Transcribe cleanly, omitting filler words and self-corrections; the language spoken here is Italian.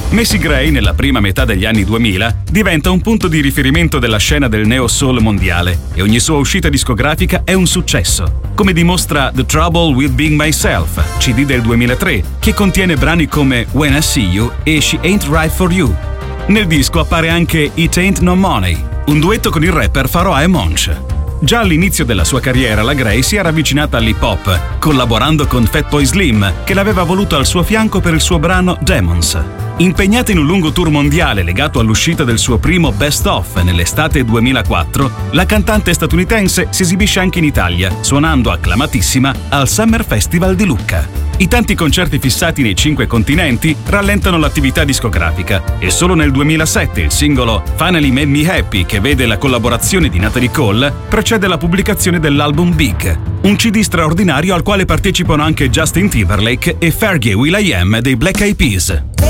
Macy Gray, nella prima metà degli anni 2000, diventa un punto di riferimento della scena del neo-soul mondiale e ogni sua uscita discografica è un successo, come dimostra The Trouble with Being Myself, CD del 2003, che contiene brani come When I See You e She Ain't Right For You. Nel disco appare anche It Ain't No Money, un duetto con il rapper Pharoahe Monch. Già all'inizio della sua carriera la Gray si era avvicinata all'hip hop, collaborando con Fatboy Slim, che l'aveva voluto al suo fianco per il suo brano Demons. Impegnata in un lungo tour mondiale legato all'uscita del suo primo Best Of nell'estate 2004, la cantante statunitense si esibisce anche in Italia, suonando acclamatissima al Summer Festival di Lucca. I tanti concerti fissati nei 5 continenti rallentano l'attività discografica e solo nel 2007 il singolo Finally Made Me Happy, che vede la collaborazione di Natalie Cole, precede la pubblicazione dell'album Big, un CD straordinario al quale partecipano anche Justin Timberlake e Fergie will.i.am dei Black Eyed Peas.